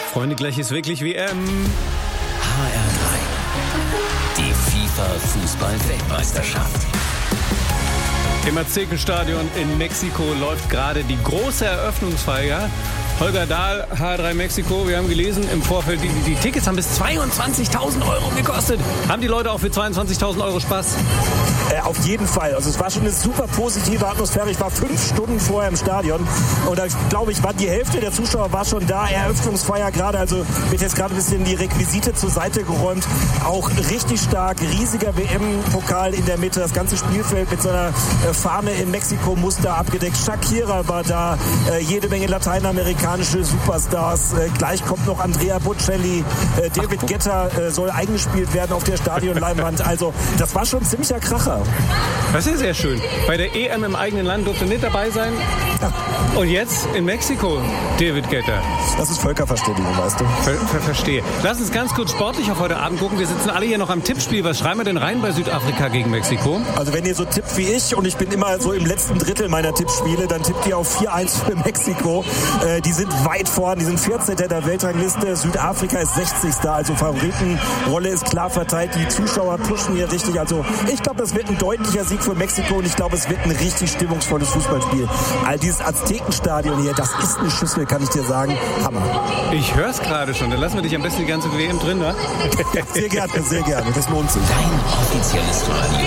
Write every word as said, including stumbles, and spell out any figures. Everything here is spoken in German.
Freunde, gleich ist wirklich W M. H R drei. Die FIFA-Fußball-Weltmeisterschaft. Im Aztekenstadion in Mexiko läuft gerade die große Eröffnungsfeier. Holger Dahl, H R drei Mexiko, wir haben gelesen im Vorfeld, die, die Tickets haben bis zweiundzwanzigtausend Euro gekostet. Haben die Leute auch für zweiundzwanzigtausend Euro Spaß? Äh, auf jeden Fall. Also es war schon eine super positive Atmosphäre. Ich war fünf Stunden vorher im Stadion und da glaube ich, war die Hälfte der Zuschauer war schon da. Eröffnungsfeier gerade, also wird jetzt gerade ein bisschen die Requisite zur Seite geräumt. Auch richtig stark, riesiger W M-Pokal in der Mitte, das ganze Spielfeld mit so einer äh, Fahne im Mexiko-Muster abgedeckt. Shakira war da, äh, jede Menge lateinamerikanische Superstars. Äh, gleich kommt noch Andrea Bocelli, äh, David Guetta äh, soll eingespielt werden auf der Stadionleinwand. Also das war schon ein ziemlicher Kracher. Das ist sehr schön. Bei der E M im eigenen Land durfte nicht dabei sein. Und jetzt in Mexiko, David Guetta. Das ist Völkerverständigung, weißt du. Ver, ver, verstehe. Lass uns ganz kurz sportlich auf heute Abend gucken. Wir sitzen alle hier noch am Tippspiel. Was schreiben wir denn rein bei Südafrika gegen Mexiko? Also wenn ihr so tippt wie ich, und ich bin immer so im letzten Drittel meiner Tippspiele, dann tippt ihr auf vier eins für Mexiko. Äh, die sind weit vorn, die sind vierzehnter der Weltrangliste. Südafrika ist sechzigster Also Favoritenrolle ist klar verteilt. Die Zuschauer pushen hier richtig. Also ich glaube, das wird ein deutlicher Sieg für Mexiko und ich glaube, es wird ein richtig stimmungsvolles Fußballspiel. All dieses Aztekenstadion hier, das ist eine Schüssel, kann ich dir sagen. Hammer. Ich höre es gerade schon. Dann lassen wir dich am besten die ganze W M drin, ne? Sehr gerne, sehr gerne. Das lohnt sich. Dein offizielles Radio.